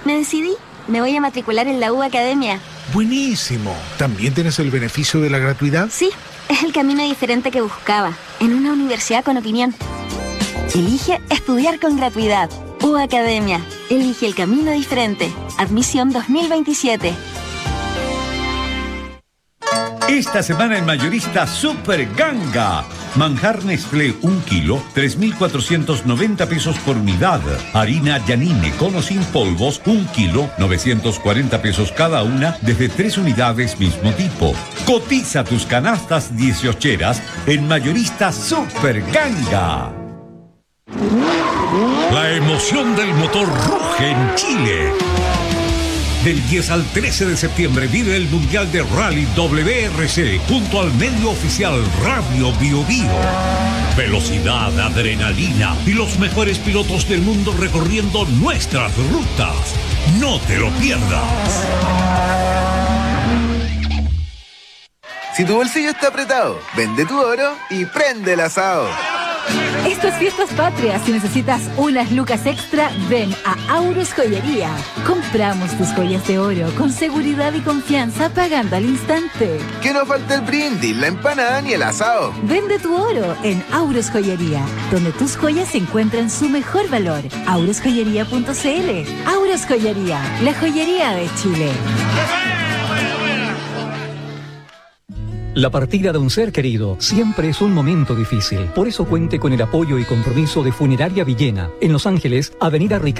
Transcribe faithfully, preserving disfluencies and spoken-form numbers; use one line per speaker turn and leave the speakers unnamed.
Me decidí. Me voy a matricular en la U Academia.
Buenísimo. ¿También tienes el beneficio de la gratuidad?
Sí, es el camino diferente que buscaba. En una universidad con opinión. Elige estudiar con gratuidad. U Academia. Elige el camino diferente. Admisión dos mil veintisiete.
Esta semana en Mayorista Super Ganga. Manjar Nestlé un kilo, tres mil cuatrocientos noventa pesos por unidad. Harina Yanine con o sin polvos, un kilo, novecientos cuarenta pesos cada una, desde tres unidades mismo tipo. Cotiza tus canastas dieciocheras en Mayorista Super Ganga. La emoción del motor ruge en Chile. Del diez al trece de septiembre vive el Mundial de Rally W R C junto al medio oficial Radio Bio Bio. Velocidad, adrenalina y los mejores pilotos del mundo recorriendo nuestras rutas. No te lo pierdas.
Si tu bolsillo está apretado, vende tu oro y prende el asado.
Estas fiestas patrias, si necesitas unas lucas extra, ven a Auros Joyería. Compramos tus joyas de oro con seguridad y confianza pagando al instante.
Que no falte el brindis, la empanada ni el asado.
Vende tu oro en Auros Joyería, donde tus joyas encuentran su mejor valor. auros joyería punto c l. Auros Joyería, la joyería de Chile.
La partida de un ser querido siempre es un momento difícil. Por eso cuente con el apoyo y compromiso de Funeraria Villena. En Los Ángeles, Avenida Ricardo